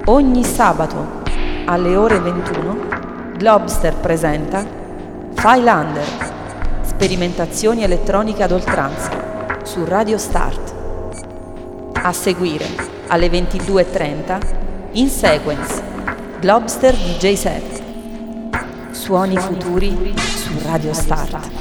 Ogni sabato alle ore 21 Globster presenta Failander, sperimentazioni elettroniche ad oltranza su Radio Start. A seguire alle 22:30 In Sequence Globster DJ Set. Suoni futuri su Radio Start.